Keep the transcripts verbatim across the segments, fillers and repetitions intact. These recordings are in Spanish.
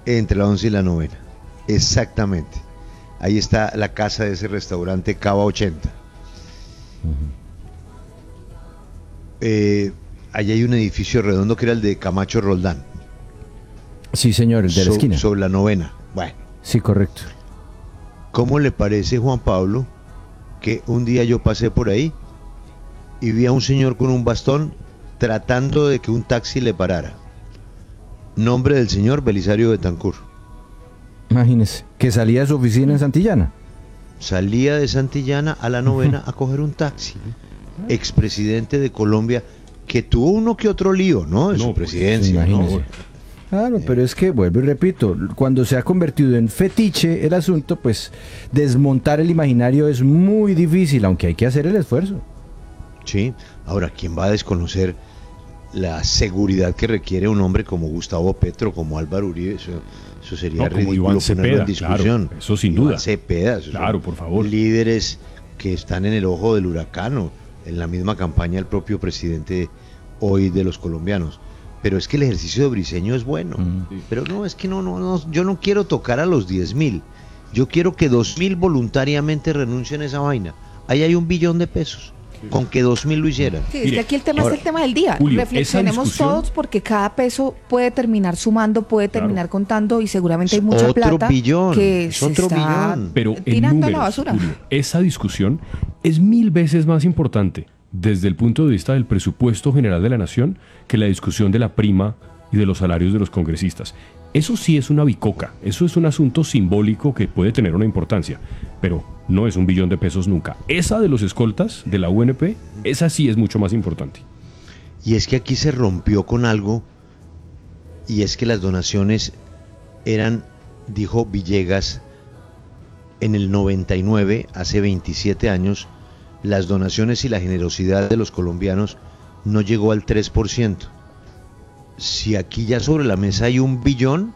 Entre la once y la novena. Exactamente. Ahí está la casa de ese restaurante Cava ochenta. Uh-huh. Eh, allá hay un edificio redondo que era el de Camacho Roldán. Sí, señor, el de la so, esquina. Sobre la novena. Bueno. Sí, correcto. ¿Cómo le parece, Juan Pablo, que un día yo pasé por ahí y vi a un señor con un bastón tratando de que un taxi le parara? Nombre del señor Belisario Betancur. Imagínese, que salía de su oficina en Santillana. Salía de Santillana a la novena a coger un taxi. Expresidente de Colombia, que tuvo uno que otro lío, ¿no? De no, su presidencia. Pues, imagínese. ¿No? Claro, eh. pero es que, vuelvo y repito, cuando se ha convertido en fetiche el asunto, pues desmontar el imaginario es muy difícil, aunque hay que hacer el esfuerzo. Sí, ahora, ¿quién va a desconocer la seguridad que requiere un hombre como Gustavo Petro, como Álvaro Uribe? Eso, eso sería no, ridículo Iván Cepeda, en discusión. Claro, eso sin Iván duda. Cepeda, claro, por favor. Líderes que están en el ojo del huracán, en la misma campaña del propio presidente hoy de los colombianos. Pero es que el ejercicio de Briceño es bueno. Mm. Pero no, es que no, no, no, yo no quiero tocar a los diez mil. Yo quiero que dos mil voluntariamente renuncien a esa vaina. Ahí hay un billón de pesos. Con que dos mil lo hicieran. Sí, es que aquí el tema Ahora, es el tema del día. Julio, reflexionemos todos porque cada peso puede terminar sumando, puede terminar claro. contando y seguramente hay mucha otro plata billón, que es se otro está billón. Pero tirando en números, a la basura. Julio, esa discusión es mil veces más importante desde el punto de vista del presupuesto general de la nación que la discusión de la prima y de los salarios de los congresistas. Eso sí es una bicoca, eso es un asunto simbólico que puede tener una importancia, pero no es un billón de pesos nunca. Esa de los escoltas de la U N P, esa sí es mucho más importante. Y es que aquí se rompió con algo, y es que las donaciones eran, dijo Villegas, en el noventa y nueve, hace veintisiete años, las donaciones y la generosidad de los colombianos no llegó al tres por ciento. Si aquí ya sobre la mesa hay un billón,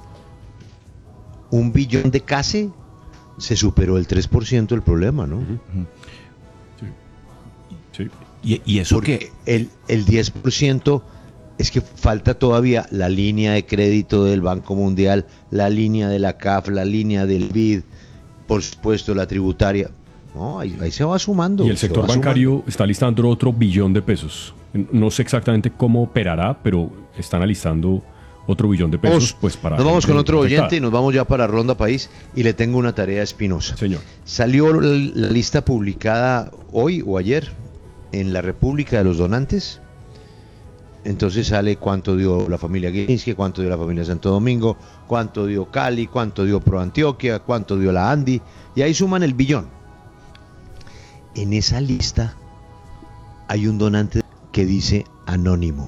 un billón de case, se superó el tres por ciento el problema, ¿no? Sí. Sí. ¿Y, y eso Porque qué? El, el diez por ciento es que falta todavía la línea de crédito del Banco Mundial, la línea de la C A F, la línea del B I D, por supuesto la tributaria. No, ahí, ahí se va sumando. Y el sector bancario sumando. Está listando otro billón de pesos. No sé exactamente cómo operará, pero están alistando otro billón de pesos. Vamos, pues para nos vamos con otro afectada. oyente y nos vamos ya para Ronda País y le tengo una tarea espinosa. Señor. Salió la, la lista publicada hoy o ayer en la República de los Donantes. Entonces sale cuánto dio la familia Gilinski, cuánto dio la familia Santo Domingo, cuánto dio Cali, cuánto dio Pro Antioquia, cuánto dio la Andi, y ahí suman el billón. En esa lista hay un donante que dice anónimo.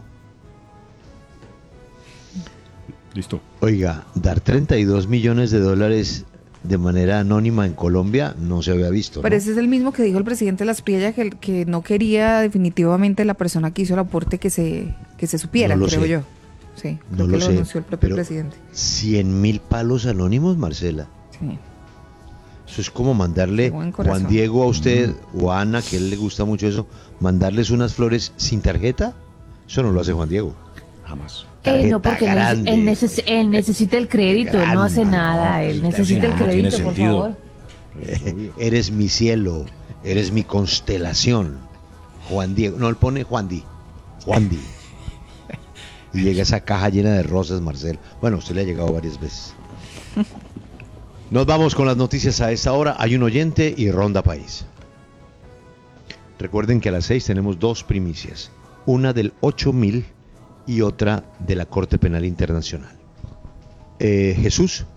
Listo. Oiga, dar treinta y dos millones de dólares de manera anónima en Colombia no se había visto, ¿no? Pero ese es el mismo que dijo el presidente Las Priella, que, que no quería definitivamente la persona que hizo el aporte que se, que se supiera, no creo sé. yo. Sí, no creo lo que lo sé, anunció el propio pero presidente. cien mil palos anónimos, Marcela. Sí. Eso es como mandarle Juan Diego a usted mm. o a Ana, que a él le gusta mucho eso, mandarles unas flores sin tarjeta. Eso no lo hace Juan Diego. Jamás. Eh, no, porque grande, él, neces- él necesita el crédito, grande, él no hace nada, él necesita el crédito, por favor. Eh, eres mi cielo, eres mi constelación. Juan Diego, no, él pone Juan Di, Juan Di. Y llega esa caja llena de rosas, Marcel. Bueno, usted le ha llegado varias veces. Nos vamos con las noticias a esta hora. Hay un oyente y Ronda País. Recuerden que a las seis tenemos dos primicias. Una del ocho mil y otra de la Corte Penal Internacional. Eh, Jesús.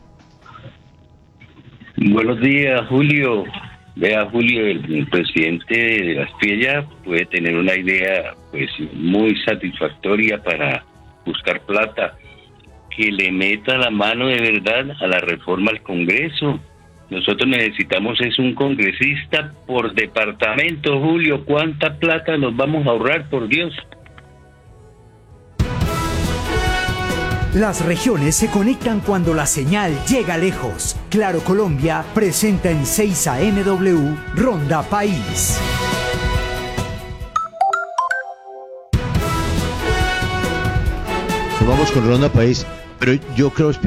Buenos días, Julio. Vea, Julio, el, el presidente de Las Priella puede tener una idea pues muy satisfactoria para buscar plata, que le meta la mano de verdad a la reforma al Congreso. Nosotros necesitamos es un congresista por departamento, Julio. ¿Cuánta plata nos vamos a ahorrar, por Dios? Las regiones se conectan cuando la señal llega lejos. Claro Colombia presenta en seis A M W Ronda País. Nos vamos con Ronda País, pero yo creo